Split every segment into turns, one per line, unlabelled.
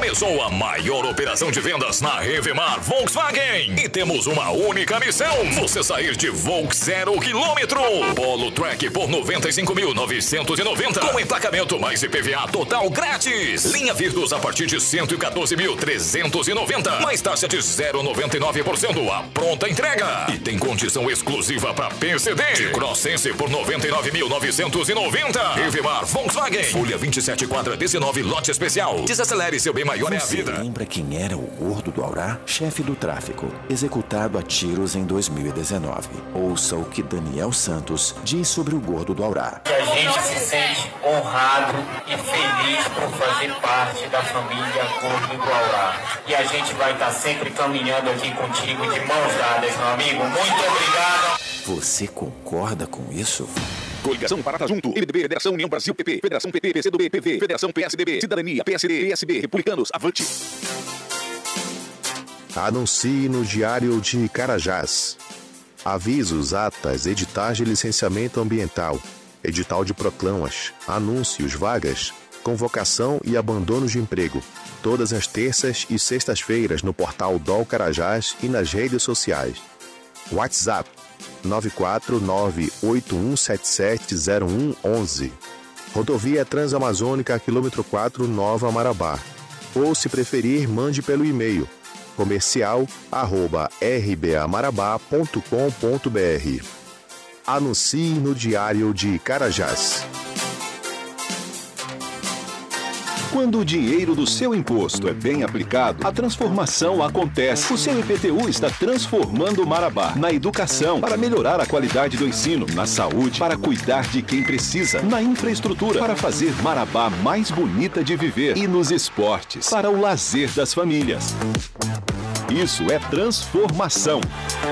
Começou a maior operação de vendas na Revemar Volkswagen. E temos uma única missão: você sair de Volks 0 quilômetro. Polo Track por 95.990. Com emplacamento mais IPVA total grátis. Linha Virtus a partir de 114.390. Mais taxa de 0,99%. A pronta entrega. E tem condição exclusiva para PCD. T-Cross por 99.990. Revemar Volkswagen. Folha 27, quadra 19, lote especial. Desacelere, seu bem maior é a vida.
Você lembra quem era o Gordo do Aurá? Chefe do tráfico, executado a tiros em 2019. Ouça o que Daniel Santos diz sobre o Gordo do Aurá.
A gente se sente honrado e feliz por fazer parte da família Gordo do Aurá. E a gente vai estar sempre caminhando aqui contigo de mãos dadas, meu amigo. Muito obrigado.
Você concorda com isso?
Coligação Parata Junto, MDB, Federação União Brasil, PP, Federação PP, PCdoB, PV, Federação PSDB, Cidadania, PSD, PSB, Republicanos, Avante.
Anuncie no Diário de Carajás. Avisos, atas, editais de licenciamento ambiental, edital de proclamas, anúncios, vagas, convocação e abandono de emprego. Todas as terças e sextas-feiras no portal DOL Carajás e nas redes sociais. WhatsApp 94981770111. Rodovia Transamazônica, quilômetro 4, Nova Marabá. Ou, se preferir, mande pelo e-mail comercial@rbamarabá.com.br. Anuncie no Diário de Carajás.
Quando o dinheiro do seu imposto é bem aplicado, a transformação acontece. O seu IPTU está transformando Marabá na educação, para melhorar a qualidade do ensino, na saúde, para cuidar de quem precisa, na infraestrutura, para fazer Marabá mais bonita de viver, e nos esportes, para o lazer das famílias. Isso é transformação.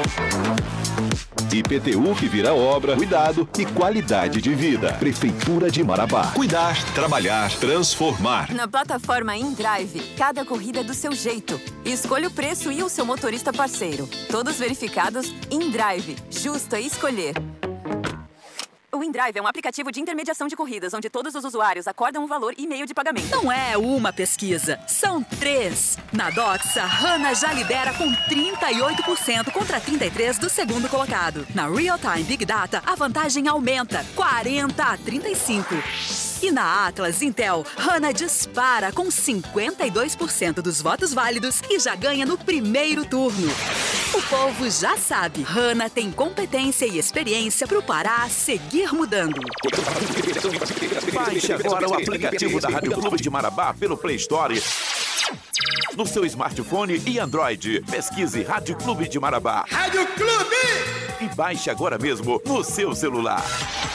IPTU que vira obra, cuidado e qualidade de vida. Prefeitura de Marabá. Cuidar, trabalhar, transformar.
Na plataforma InDrive, cada corrida é do seu jeito. Escolha o preço e o seu motorista parceiro. Todos verificados. InDrive. Justo é escolher. O InDrive é um aplicativo de intermediação de corridas, onde todos os usuários acordam um valor e meio de pagamento.
Não é uma pesquisa, são 3. Na Doxa, Hanna já lidera com 38% contra 33% do segundo colocado. Na Real Time Big Data, a vantagem aumenta, 40-35%. E na Atlas Intel, Hanna dispara com 52% dos votos válidos e já ganha no primeiro turno. O povo já sabe, Hanna tem competência e experiência para o Pará seguir mudando.
Baixe agora o aplicativo da Rádio Clube de Marabá pelo Play Store no seu smartphone e Android. Pesquise Rádio Clube de Marabá.
Rádio Clube!
E baixe agora mesmo no seu celular.